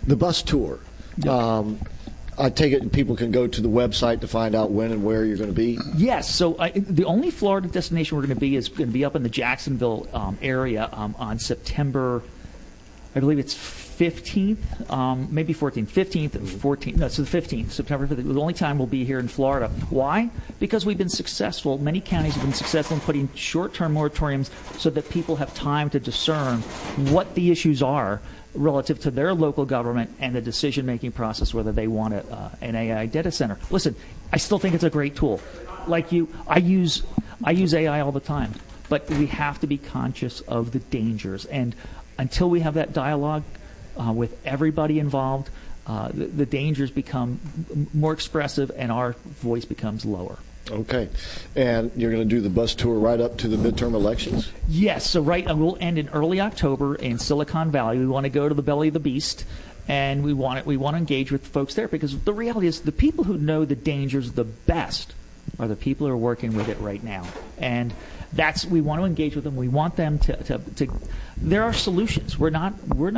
The bus tour. I take it people can go to the website to find out when and where you're going to be? Yes. So the only Florida destination we're going to be is going to be up in the Jacksonville area on September, I believe it's 15th, maybe 14th, 15th and 14th. No, so the 15th, September 15th. The only time we'll be here in Florida. Why? Because we've been successful. Many counties have been successful in putting short-term moratoriums so that people have time to discern what the issues are relative to their local government and the decision-making process, whether they want an AI data center. Listen, I still think it's a great tool. Like you, I use AI all the time, but we have to be conscious of the dangers. And until we have that dialogue with everybody involved, the dangers become more expressive and our voice becomes lower. Okay. And you're going to do the bus tour right up to the midterm elections? Yes. So we'll end in early October in Silicon Valley. We want to go to the belly of the beast, and we want to engage with folks there, because the reality is the people who know the dangers the best are the people who are working with it right now. And we want to engage with them. We want them to there are solutions. We're not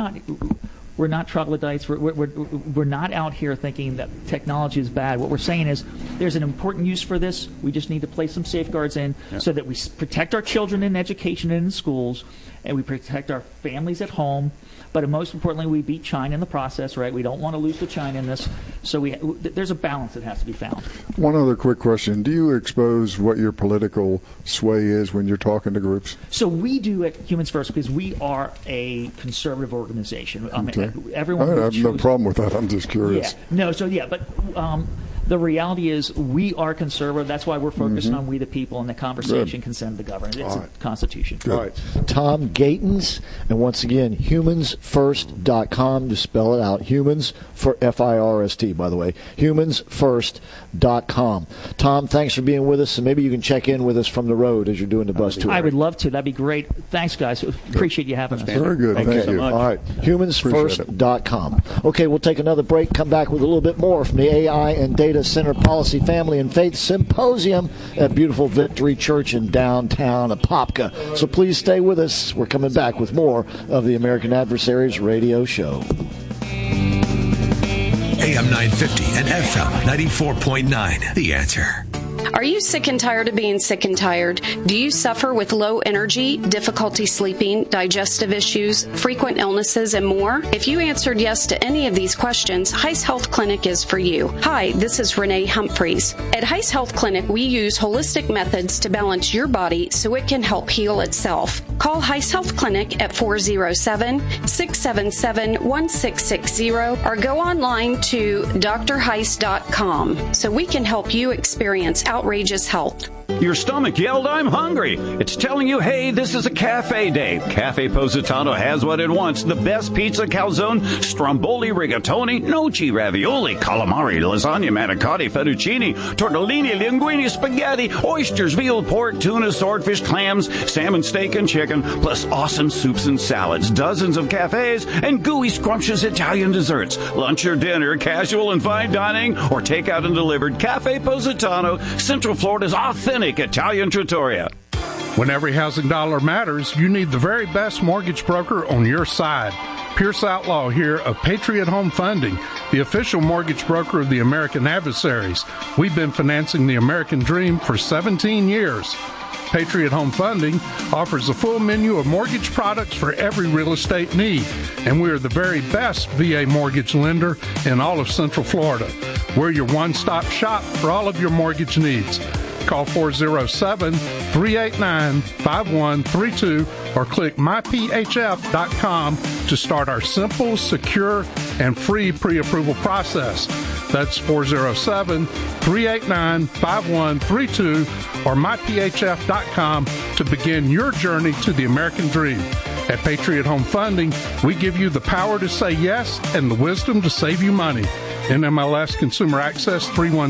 troglodytes. We're not out here thinking that technology is bad. What we're saying is there's an important use for this. We just need to place some safeguards in so that we protect our children in education and in schools, and we protect our families at home. But most importantly, we beat China in the process, right? We don't want to lose to China in this. So there's a balance that has to be found. One other quick question. Do you expose what your political sway is when you're talking to groups? So we do at Humans First because we are a conservative organization. Okay. Everyone I have no problem with that. I'm just curious. Yeah. No, but the reality is we are conservative. That's why we're focused on we the people and the conversation can send the government. It's a constitution. All right. Tom Gatens, and once again, humansfirst.com, to spell it out. Humans, for F-I-R-S-T, by the way. Humansfirst.com. Tom, thanks for being with us, and maybe you can check in with us from the road as you're doing the bus tour. I would love to. That'd be great. Thanks, guys. Appreciate you having us. Very good. Thank you so much. All right. Humansfirst.com. Okay, we'll take another break, come back with a little bit more from the AI and Data Center Policy, Family, and Faith Symposium at beautiful Victory Church in downtown Apopka. So please stay with us. We're coming back with more of the American Adversaries radio show. AM 950 and FM 94.9. The Answer. Are you sick and tired of being sick and tired? Do you suffer with low energy, difficulty sleeping, digestive issues, frequent illnesses, and more? If you answered yes to any of these questions, Heiss Health Clinic is for you. Hi, this is Renee Humphreys. At Heiss Health Clinic, we use holistic methods to balance your body so it can help heal itself. Call Heiss Health Clinic at 407-677-1660 or go online to drheiss.com so we can help you experience outrageous health. Your stomach yelled, "I'm hungry." It's telling you, hey, this is a cafe day. Cafe Positano has what it wants. The best pizza, calzone, stromboli, rigatoni, gnocchi, ravioli, calamari, lasagna, manicotti, fettuccine, tortellini, linguine, spaghetti, oysters, veal, pork, tuna, swordfish, clams, salmon, steak, and chicken, plus awesome soups and salads, dozens of cafes, and gooey, scrumptious Italian desserts. Lunch or dinner, casual and fine dining, or takeout and delivered. Cafe Positano, Central Florida's authentic Italian trattoria. When every housing dollar matters, you need the very best mortgage broker on your side. Pierce Outlaw here of Patriot Home Funding, the official mortgage broker of the American Adversaries. We've been financing the American dream for 17 years. Patriot Home Funding offers a full menu of mortgage products for every real estate need, and we are the very best VA mortgage lender in all of Central Florida. We're your one-stop shop for all of your mortgage needs. Call 407-389-5132 or click myphf.com to start our simple, secure, and free pre-approval process. That's 407-389-5132 or myphf.com to begin your journey to the American dream. At Patriot Home Funding, we give you the power to say yes and the wisdom to save you money. NMLS Consumer Access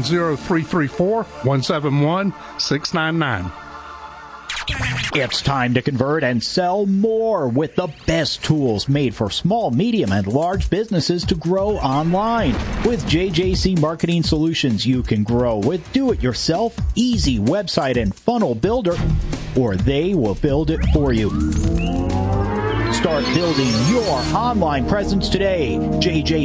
310-334-171-699. It's time to convert and sell more with the best tools made for small, medium, and large businesses to grow online. With JJC Marketing Solutions, you can grow with do-it-yourself, easy website and funnel builder, or they will build it for you. Start building your online presence today. JJC